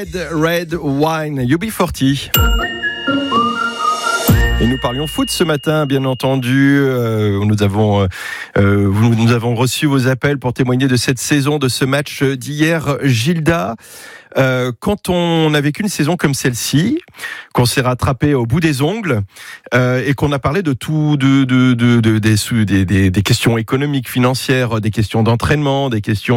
Red Wine, UB40. Et nous parlions foot ce matin, bien entendu. Nous avons reçu vos appels pour témoigner de cette saison, de ce match d'hier. Gilda, quand on a vécu une saison comme celle-ci, qu'on s'est rattrapé au bout des ongles et qu'on a parlé de tout, des questions économiques, financières, des questions d'entraînement, des questions...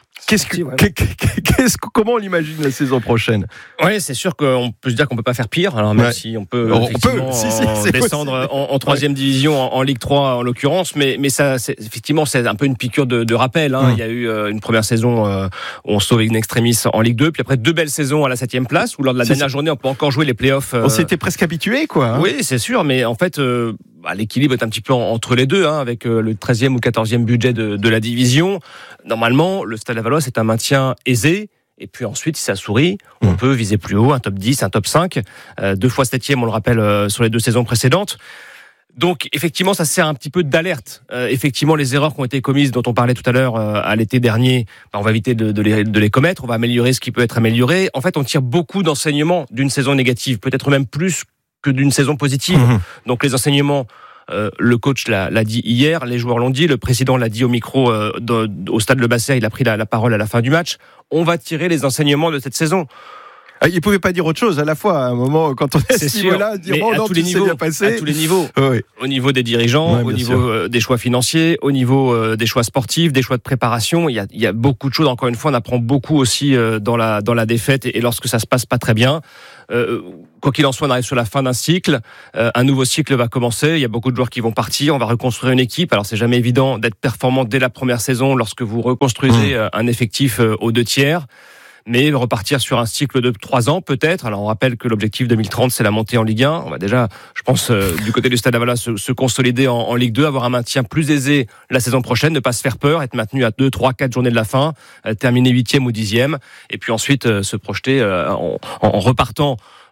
Comment on l'imagine la saison prochaine ? Oui, c'est sûr qu'on peut se dire qu'on peut pas faire pire. Alors même si on peut descendre en troisième division, en Ligue 3 en l'occurrence, mais ça, effectivement, c'est un peu une piqûre de rappel. Hein. Il y a eu une première saison où on sauve in extremis en Ligue 2, puis après 2 belles saisons à la 7e place, où lors de la dernière journée, on peut encore jouer les playoffs. On s'était presque habitué, quoi. Hein. Oui, c'est sûr, mais en fait... l'équilibre est un petit peu entre les deux, hein, avec le 13e ou 14e budget de la division. Normalement, le Stade Lavallois, c'est un maintien aisé. Et puis ensuite, si ça sourit, on peut viser plus haut, un top 10, un top 5. 2 fois 7e, on le rappelle, sur les 2 saisons précédentes. Donc, effectivement, ça sert un petit peu d'alerte. Effectivement, les erreurs qui ont été commises, dont on parlait tout à l'heure à l'été dernier, on va éviter de les commettre. On va améliorer ce qui peut être amélioré. En fait, on tire beaucoup d'enseignements d'une saison négative, peut-être même plus que d'une saison positive. Donc les enseignements, le coach l'a dit hier, les joueurs l'ont dit, le président l'a dit au micro au stade Le Basset, il a pris la parole à la fin du match. On va tirer les enseignements de cette saison. Il ne pouvait pas dire autre chose à la fois. À un moment, quand on est à ce niveau-là, dire à tous les niveaux, oui. Au niveau des dirigeants, au niveau des choix financiers, au niveau des choix sportifs, des choix de préparation. Il y a beaucoup de choses. Encore une fois, on apprend beaucoup aussi dans la défaite et lorsque ça se passe pas très bien. Quoi qu'il en soit, on arrive sur la fin d'un cycle. Un nouveau cycle va commencer. Il y a beaucoup de joueurs qui vont partir. On va reconstruire une équipe. Alors, c'est jamais évident d'être performant dès la première saison lorsque vous reconstruisez un effectif aux 2 tiers. Mais repartir sur un cycle de 3 ans, peut-être. Alors, on rappelle que l'objectif 2030, c'est la montée en Ligue 1. On va déjà, je pense, du côté du Stade Lavallois, se consolider en Ligue 2, avoir un maintien plus aisé la saison prochaine, ne pas se faire peur, être maintenu à 2, 3, 4 journées de la fin, terminer 8e ou 10e, et puis ensuite se projeter en repartant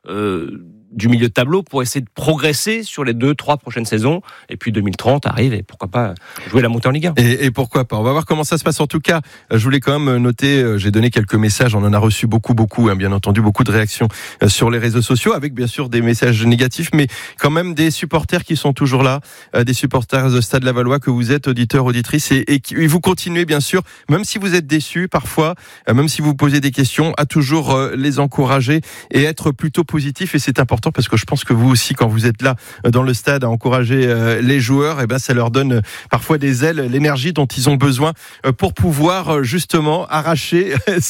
du milieu de tableau pour essayer de progresser sur les 2-3 prochaines saisons. Et puis 2030 arrive et pourquoi pas jouer la montée en Ligue 1. Et pourquoi pas. On va voir comment ça se passe. En tout cas, je voulais quand même noter, j'ai donné quelques messages, on en a reçu beaucoup, bien entendu, beaucoup de réactions sur les réseaux sociaux, avec bien sûr des messages négatifs, mais quand même des supporters qui sont toujours là, des supporters de Stade Lavallois que vous êtes, auditeurs, auditrices, et vous continuez bien sûr, même si vous êtes déçus parfois, même si vous posez des questions, à toujours les encourager et être plutôt positif. Et c'est important parce que je pense que vous aussi, quand vous êtes là dans le stade à encourager les joueurs, et ben ça leur donne parfois des ailes, l'énergie dont ils ont besoin pour pouvoir justement arracher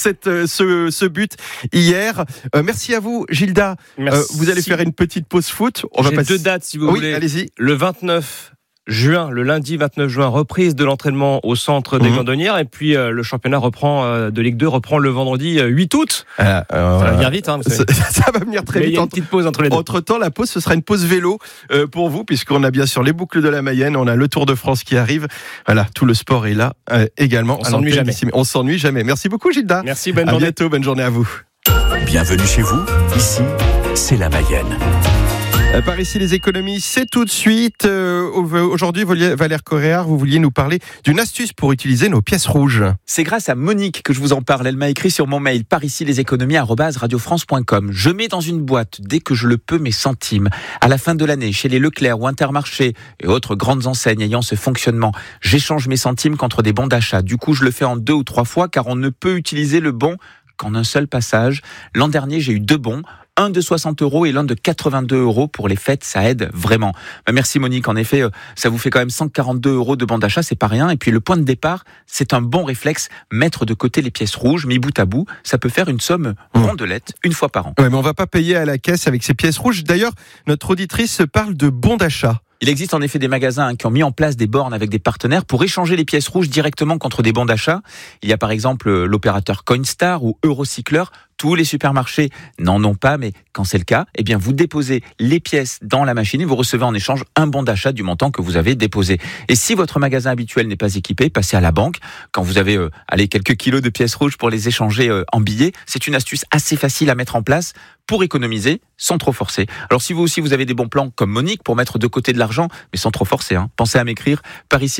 ce but hier. Merci à vous, Gilda. Vous allez faire une petite pause foot. J'ai 2 dates si vous voulez. Allez-y. Le 29 juin, le lundi 29 juin, reprise de l'entraînement au centre des Glandonnières, et puis le championnat de Ligue 2 reprend le vendredi 8 août. Ça va venir vite, hein. Ça va venir très vite. Il y a une petite pause entre les deux. Entre-temps, la pause, ce sera une pause vélo pour vous, puisqu'on a bien sûr les boucles de la Mayenne, on a le Tour de France qui arrive. Voilà, tout le sport est là également. On s'ennuie jamais. On s'ennuie jamais. Merci beaucoup, Gilda. Merci, bonne journée. À bientôt, bonne journée à vous. Bienvenue chez vous. Ici, c'est la Mayenne. Par ici les économies, c'est tout de suite. Aujourd'hui, Valère Coréard, vous vouliez nous parler d'une astuce pour utiliser nos pièces rouges. C'est grâce à Monique que je vous en parle. Elle m'a écrit sur mon mail parici-les-économies@radiofrance.com. Je mets dans une boîte, dès que je le peux, mes centimes. À la fin de l'année, chez les Leclerc ou Intermarché et autres grandes enseignes ayant ce fonctionnement, j'échange mes centimes contre des bons d'achat. Du coup, je le fais en 2 ou 3 fois car on ne peut utiliser le bon qu'en un seul passage. L'an dernier, j'ai eu 2 bons. Un de 60 € et l'un de 82 € pour les fêtes, ça aide vraiment. Merci Monique, en effet, ça vous fait quand même 142 € de bon d'achat, c'est pas rien. Et puis le point de départ, c'est un bon réflexe, mettre de côté les pièces rouges, mis bout à bout, ça peut faire une somme rondelette une fois par an. Ouais, mais on va pas payer à la caisse avec ces pièces rouges. D'ailleurs, notre auditrice parle de bons d'achat. Il existe en effet des magasins qui ont mis en place des bornes avec des partenaires pour échanger les pièces rouges directement contre des bons d'achat. Il y a par exemple l'opérateur Coinstar ou Eurocycler. Tous les supermarchés n'en ont pas, mais quand c'est le cas, eh bien vous déposez les pièces dans la machine et vous recevez en échange un bon d'achat du montant que vous avez déposé. Et si votre magasin habituel n'est pas équipé, passez à la banque. Quand vous avez quelques kilos de pièces rouges pour les échanger en billets, c'est une astuce assez facile à mettre en place pour économiser sans trop forcer. Alors si vous aussi vous avez des bons plans comme Monique pour mettre de côté de l'argent, mais sans trop forcer, pensez à m'écrire par ici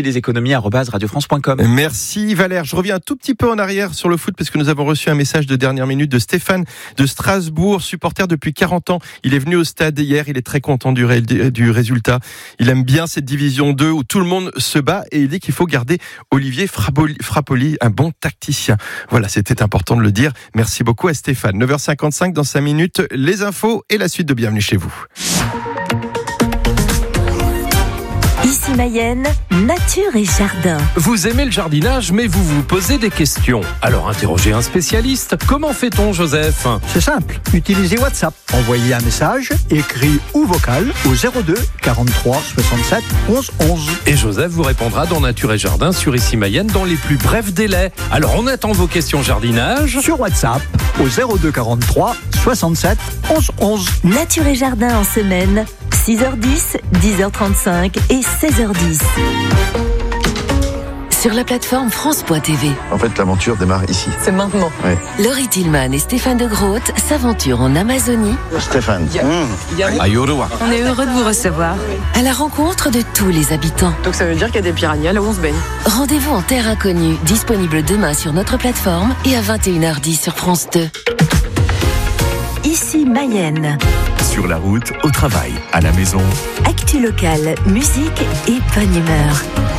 leséconomies@radiofrance.com. Merci Valère. Je reviens un tout petit peu en arrière sur le foot parce que nous avons reçu un message de dernière minute de Stéphane de Strasbourg, supporter depuis 40 ans. Il est venu au stade hier, il est très content du résultat. Il aime bien cette division 2 où tout le monde se bat et il dit qu'il faut garder Olivier Frappoli, un bon tacticien. Voilà, c'était important de le dire. Merci beaucoup à Stéphane. 9h55 dans 5 minutes, les infos et la suite de Bienvenue chez vous. Ici Mayenne, nature et jardin. Vous aimez le jardinage, mais vous vous posez des questions. Alors interrogez un spécialiste. Comment fait-on, Joseph ? C'est simple, utilisez WhatsApp. Envoyez un message, écrit ou vocal, au 02 43 67 11 11. Et Joseph vous répondra dans Nature et Jardin sur Ici Mayenne dans les plus brefs délais. Alors on attend vos questions jardinage. Sur WhatsApp, au 02 43 67 11 11. Nature et jardin en semaine, 6h10, 10h35 et 16h10. Sur la plateforme France.tv. En fait, l'aventure démarre ici. C'est maintenant. Oui. Laurie Tillman et Stéphane de Groot s'aventurent en Amazonie. Stéphane. On est heureux de vous recevoir. À la rencontre de tous les habitants. Donc ça veut dire qu'il y a des piranhas là où on se baigne. Rendez-vous en terre inconnue, disponible demain sur notre plateforme et à 21h10 sur France 2. Ici Mayenne. Sur la route, au travail, à la maison. Actu locale, musique et bonne humeur.